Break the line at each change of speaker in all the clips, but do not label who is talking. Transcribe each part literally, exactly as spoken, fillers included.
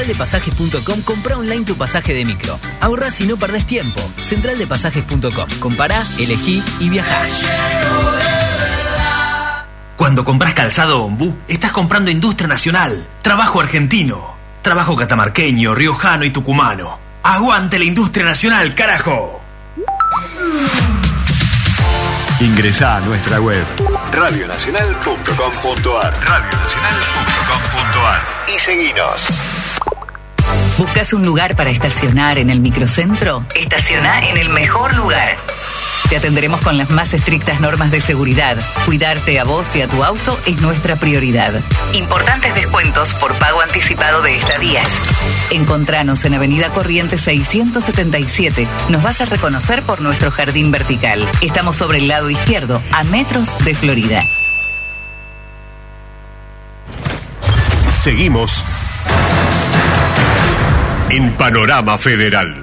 central de pasajes punto com, comprá online tu pasaje de micro. Ahorrás y no perdés tiempo. central de pasajes punto com. Compará, elegí y viajá.
Cuando compras calzado Ombú, estás comprando industria nacional, trabajo argentino, trabajo catamarqueño, riojano y tucumano. ¡Aguante la industria nacional, carajo!
Ingresá a nuestra web radio nacional punto com punto ar radio nacional punto com punto ar y seguinos.
¿Buscas un lugar para estacionar en el microcentro? Estaciona en el mejor lugar. Te atenderemos con las más estrictas normas de seguridad. Cuidarte a vos y a tu auto es nuestra prioridad. Importantes descuentos por pago anticipado de estadías. Encontranos en Avenida Corrientes seiscientos setenta y siete. Nos vas a reconocer por nuestro jardín vertical. Estamos sobre el lado izquierdo, a metros de Florida.
Seguimos en Panorama Federal.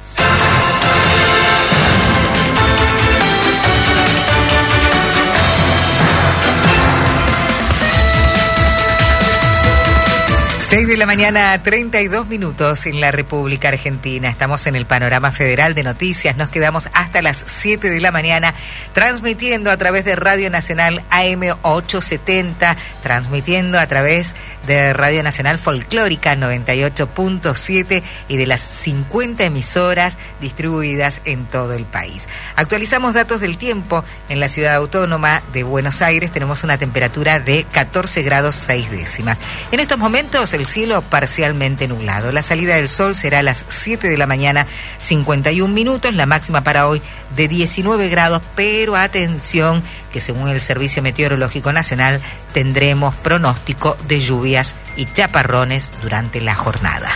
seis de la mañana, treinta y dos minutos en la República Argentina. Estamos en el Panorama Federal de Noticias. Nos quedamos hasta las siete de la mañana transmitiendo a través de Radio Nacional A M ochocientos setenta, transmitiendo a través de Radio Nacional Folclórica noventa y ocho punto siete y de las cincuenta emisoras distribuidas en todo el país. Actualizamos datos del tiempo. En la ciudad autónoma de Buenos Aires tenemos una temperatura de catorce grados seis décimas. En estos momentos el cielo parcialmente nublado. La salida del sol será a las siete de la mañana, cincuenta y un minutos. La máxima para hoy de diecinueve grados, pero atención que según el Servicio Meteorológico Nacional tendremos pronóstico de lluvias y chaparrones durante la jornada.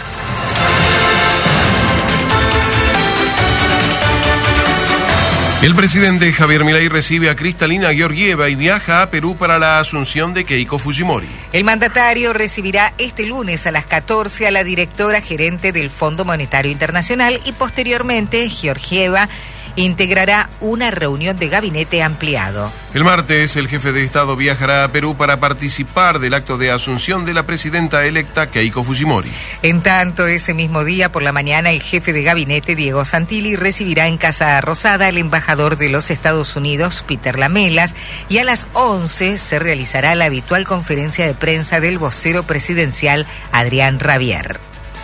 El presidente Javier Milei recibe a Kristalina Georgieva y viaja a Perú para la asunción de Keiko Fujimori.
El mandatario recibirá este lunes a las catorce a la directora gerente del Fondo Monetario Internacional y posteriormente Georgieva integrará una reunión de gabinete ampliado.
El martes, el jefe de Estado viajará a Perú para participar del acto de asunción de la presidenta electa Keiko Fujimori.
En tanto, ese mismo día por la mañana, el jefe de gabinete, Diego Santilli, recibirá en Casa Rosada al embajador de los Estados Unidos, Peter Lamelas, y a las once se realizará la habitual conferencia de prensa del vocero presidencial, Adrián Rabier.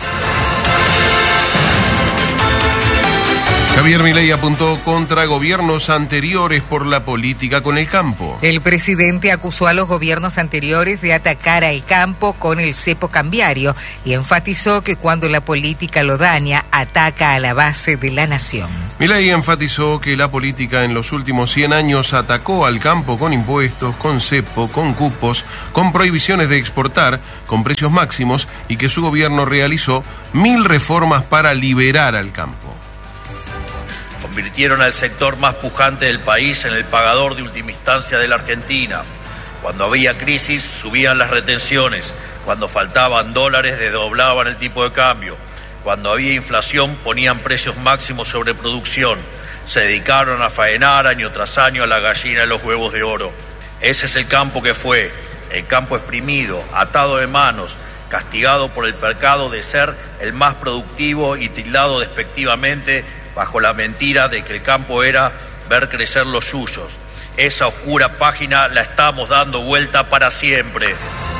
Javier Milei apuntó contra gobiernos anteriores por la política con el campo.
El presidente acusó a los gobiernos anteriores de atacar al campo con el cepo cambiario y enfatizó que cuando la política lo daña, ataca a la base de la nación.
Milei enfatizó que la política en los últimos cien años atacó al campo con impuestos, con cepo, con cupos, con prohibiciones de exportar, con precios máximos y que su gobierno realizó mil reformas para liberar al campo.
Convirtieron al sector más pujante del país en el pagador de última instancia de la Argentina. Cuando había crisis, subían las retenciones. Cuando faltaban dólares, desdoblaban el tipo de cambio. Cuando había inflación, ponían precios máximos sobre producción. Se dedicaron a faenar año tras año a la gallina de los huevos de oro. Ese es el campo que fue, el campo exprimido, atado de manos, castigado por el pecado de ser el más productivo y tildado despectivamente bajo la mentira de que el campo era ver crecer los suyos. Esa oscura página la estamos dando vuelta para siempre.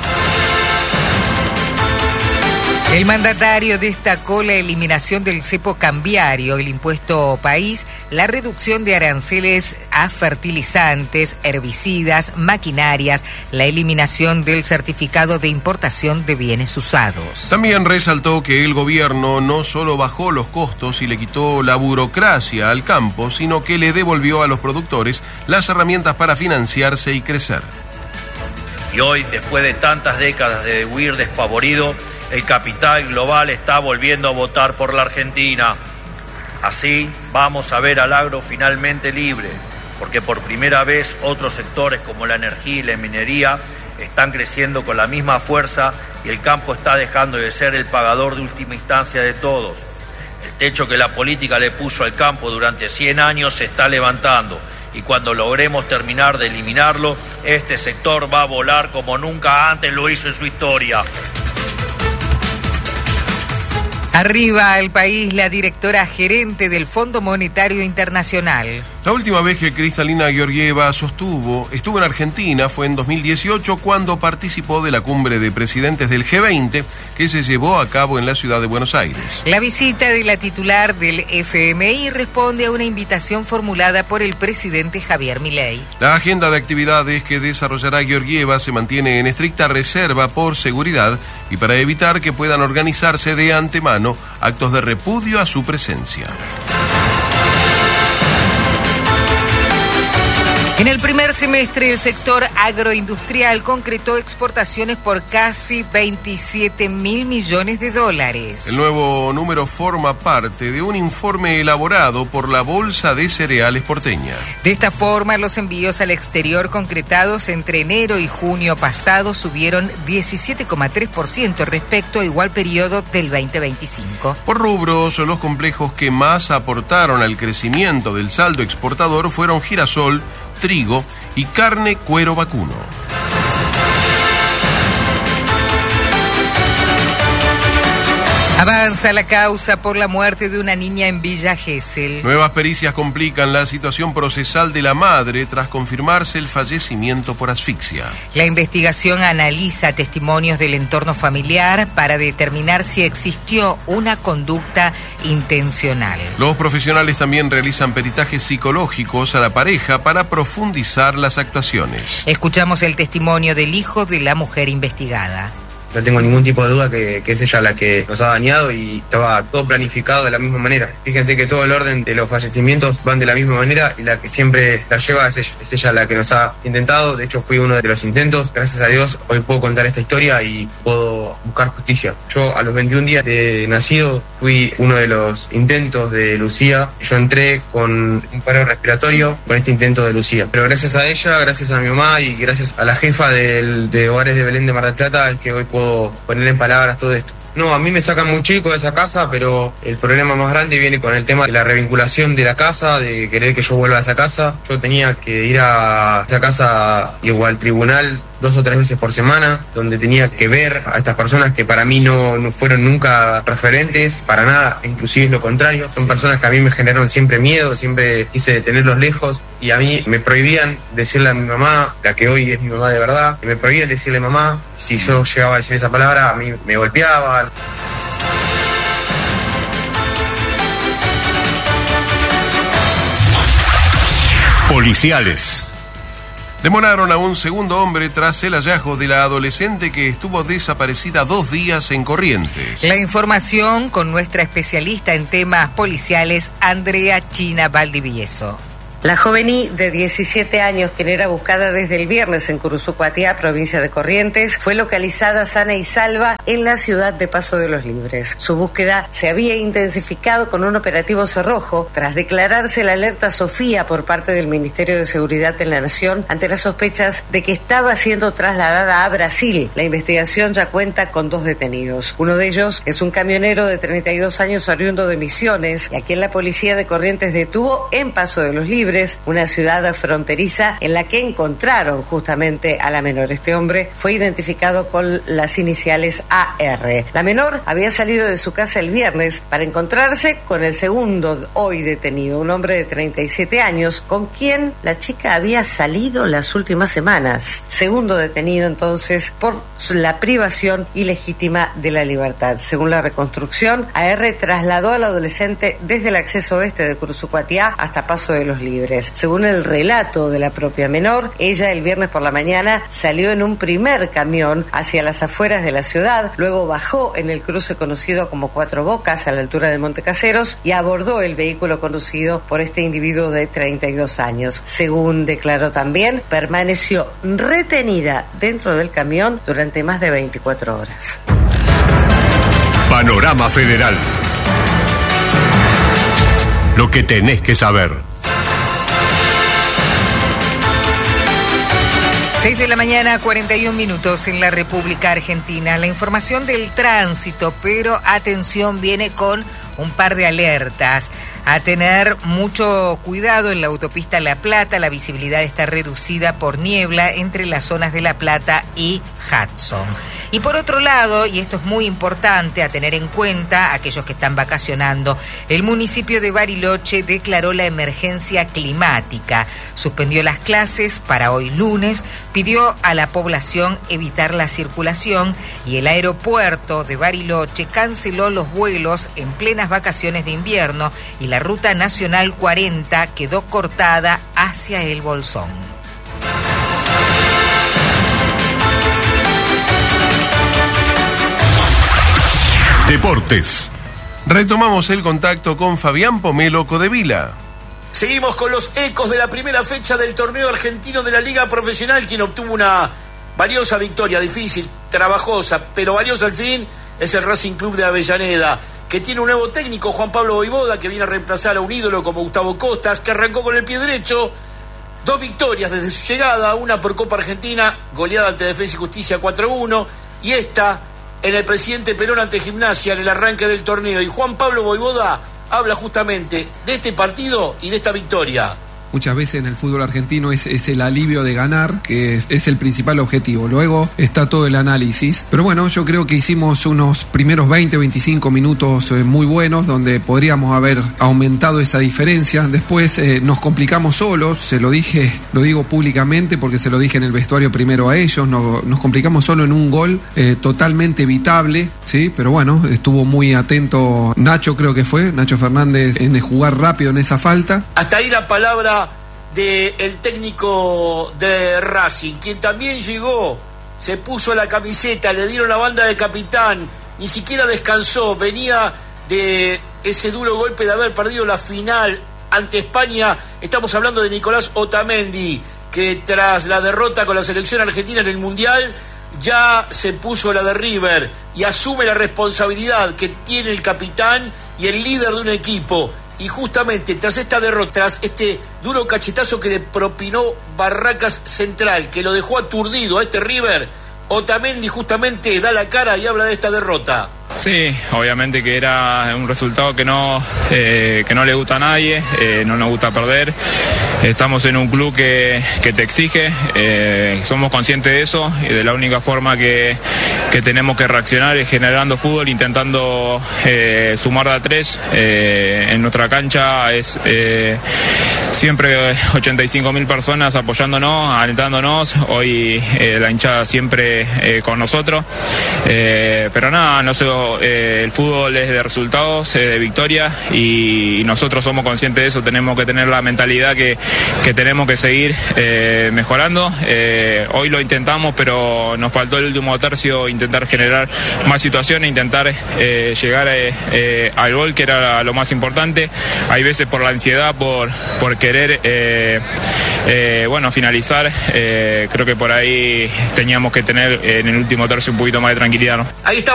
El mandatario destacó la eliminación del cepo cambiario, el impuesto país, la reducción de aranceles a fertilizantes, herbicidas, maquinarias, la eliminación del certificado de importación de bienes usados.
También resaltó que el gobierno no solo bajó los costos y le quitó la burocracia al campo, sino que le devolvió a los productores las herramientas para financiarse y crecer.
Y hoy, después de tantas décadas de huir despavorido, el capital global está volviendo a votar por la Argentina. Así vamos a ver al agro finalmente libre, porque por primera vez otros sectores como la energía y la minería están creciendo con la misma fuerza y el campo está dejando de ser el pagador de última instancia de todos. El techo que la política le puso al campo durante cien años se está levantando y cuando logremos terminar de eliminarlo, este sector va a volar como nunca antes lo hizo en su historia.
Arriba al país la directora gerente del Fondo Monetario Internacional.
La última vez que Kristalina Georgieva sostuvo, estuvo en Argentina fue en dos mil dieciocho cuando participó de la cumbre de presidentes del G veinte que se llevó a cabo en la ciudad de Buenos Aires.
La visita de la titular del F M I responde a una invitación formulada por el presidente Javier Milei.
La agenda de actividades que desarrollará Georgieva se mantiene en estricta reserva por seguridad y para evitar que puedan organizarse de antemano actos de repudio a su presencia.
En el primer semestre, el sector agroindustrial concretó exportaciones por casi veintisiete mil millones de dólares.
El nuevo número forma parte de un informe elaborado por la Bolsa de Cereales porteña.
De esta forma, los envíos al exterior concretados entre enero y junio pasado subieron diecisiete coma tres por ciento respecto a igual periodo del veinte veinticinco.
Por rubros, los complejos que más aportaron al crecimiento del saldo exportador fueron girasol, trigo y carne cuero vacuno.
Avanza la causa por la muerte de una niña en Villa Gesell.
Nuevas pericias complican la situación procesal de la madre tras confirmarse el fallecimiento por asfixia.
La investigación analiza testimonios del entorno familiar para determinar si existió una conducta intencional.
Los profesionales también realizan peritajes psicológicos a la pareja para profundizar las actuaciones.
Escuchamos el testimonio del hijo de la mujer investigada.
No tengo ningún tipo de duda que, que es ella la que nos ha dañado y estaba todo planificado de la misma manera. Fíjense que todo el orden de los fallecimientos van de la misma manera y la que siempre la lleva es ella, es ella la que nos ha intentado. De hecho, fui uno de los intentos. Gracias a Dios, hoy puedo contar esta historia y puedo buscar justicia. Yo, a los veintiún días de nacido, fui uno de los intentos de Lucía. Yo entré con un paro respiratorio con este intento de Lucía. Pero gracias a ella, gracias a mi mamá y gracias a la jefa del, de Hogares de Belén de Mar del Plata, es que hoy puedo poner en palabras todo esto. No, a mí me sacan muy chico de esa casa, pero el problema más grande viene con el tema de la revinculación de la casa, de querer que yo vuelva a esa casa. Yo tenía que ir a esa casa y o al tribunal dos o tres veces por semana, donde tenía que ver a estas personas que para mí no, no fueron nunca referentes, para nada, inclusive es lo contrario. Son personas que a mí me generaron siempre miedo, siempre quise tenerlos lejos y a mí me prohibían decirle a mi mamá, la que hoy es mi mamá de verdad, me prohibían decirle mamá. Si yo llegaba a decir esa palabra, a mí me golpeaba.
Policiales.
Demoraron a un segundo hombre tras el hallazgo de la adolescente que estuvo desaparecida dos días en Corrientes.
La información con nuestra especialista en temas policiales, Andrea China Valdivieso.
La joven de diecisiete años, quien era buscada desde el viernes en Curuzucuatiá, provincia de Corrientes, fue localizada sana y salva en la ciudad de Paso de los Libres. Su búsqueda se había intensificado con un operativo cerrojo tras declararse la alerta Sofía por parte del Ministerio de Seguridad de la Nación ante las sospechas de que estaba siendo trasladada a Brasil. La investigación ya cuenta con dos detenidos. Uno de ellos es un camionero de treinta y dos años oriundo de Misiones, y a quien la policía de Corrientes detuvo en Paso de los Libres, una ciudad fronteriza en la que encontraron justamente a la menor. Este hombre fue identificado con las iniciales A R. La menor había salido de su casa el viernes para encontrarse con el segundo hoy detenido, un hombre de treinta y siete años, con quien la chica había salido las últimas semanas. Segundo detenido entonces por la privación ilegítima de la libertad. Según la reconstrucción, A R trasladó al adolescente desde el acceso oeste de Curuzucuatiá hasta Paso de los Libres. Según el relato de la propia menor, ella el viernes por la mañana salió en un primer camión hacia las afueras de la ciudad, luego bajó en el cruce conocido como Cuatro Bocas a la altura de Montecaseros y abordó el vehículo conducido por este individuo de treinta y dos años. Según declaró también, permaneció retenida dentro del camión durante más de veinticuatro horas.
Panorama Federal. Lo que tenés que saber.
seis de la mañana, cuarenta y un minutos en la República Argentina. La información del tránsito, pero atención, viene con un par de alertas. A tener mucho cuidado en la autopista La Plata, la visibilidad está reducida por niebla entre las zonas de La Plata y Hudson. Y por otro lado, y esto es muy importante a tener en cuenta aquellos que están vacacionando, el municipio de Bariloche declaró la emergencia climática, suspendió las clases para hoy lunes, pidió a la población evitar la circulación y el aeropuerto de Bariloche canceló los vuelos en plenas vacaciones de invierno y la ruta nacional cuarenta quedó cortada hacia el Bolsón.
Deportes.
Retomamos el contacto con Fabián Pomelo Codevila.
Seguimos con los ecos de la primera fecha del torneo argentino de la Liga Profesional, quien obtuvo una valiosa victoria, difícil, trabajosa, pero valiosa al fin, es el Racing Club de Avellaneda, que tiene un nuevo técnico, Juan Pablo Voivoda, que viene a reemplazar a un ídolo como Gustavo Costas, que arrancó con el pie derecho. Dos victorias desde su llegada, una por Copa Argentina, goleada ante Defensa y Justicia cuatro a uno, y esta en el Presidente Perón ante Gimnasia en el arranque del torneo. Y Juan Pablo Voivoda habla justamente de este partido y de esta victoria.
Muchas veces en el fútbol argentino es, es el alivio de ganar, que es el principal objetivo. Luego está todo el análisis. Pero bueno, yo creo que hicimos unos primeros veinte, veinticinco minutos eh, muy buenos, donde podríamos haber aumentado esa diferencia. Después eh, nos complicamos solos, se lo dije, lo digo públicamente porque se lo dije en el vestuario primero a ellos. No, nos complicamos solo en un gol eh, totalmente evitable, ¿sí? Pero bueno, estuvo muy atento Nacho, creo que fue, Nacho Fernández, en jugar rápido en esa falta.
Hasta ahí la palabra del técnico de Racing, quien también llegó, se puso la camiseta, le dieron la banda de capitán, ni siquiera descansó, venía de ese duro golpe de haber perdido la final ante España. Estamos hablando de Nicolás Otamendi, que tras la derrota con la selección argentina en el Mundial ya se puso la de River y asume la responsabilidad que tiene el capitán y el líder de un equipo. Y justamente tras esta derrota, tras este duro cachetazo que le propinó Barracas Central, que lo dejó aturdido a este River, Otamendi justamente da la cara y habla de esta derrota.
Sí, obviamente que era un resultado que no eh, que no le gusta a nadie, eh, no nos gusta perder. Estamos en un club que, que te exige, eh, somos conscientes de eso y de la única forma que, que tenemos que reaccionar es generando fútbol, intentando eh, sumar de a tres. Eh, en nuestra cancha es eh, siempre ochenta y cinco mil personas apoyándonos, alentándonos. Hoy eh, la hinchada siempre eh, con nosotros, eh, pero nada, no sé. Eh, el fútbol es de resultados, eh, de victoria y, y nosotros somos conscientes de eso. Tenemos que tener la mentalidad que, que tenemos que seguir eh, mejorando. Eh, hoy lo intentamos, pero nos faltó el último tercio, intentar generar más situaciones, intentar eh, llegar eh, eh, al gol, que era lo más importante. Hay veces por la ansiedad, por, por querer eh, eh, bueno, finalizar, eh, creo que por ahí teníamos que tener en el último tercio un poquito más de tranquilidad, ¿no?
Ahí está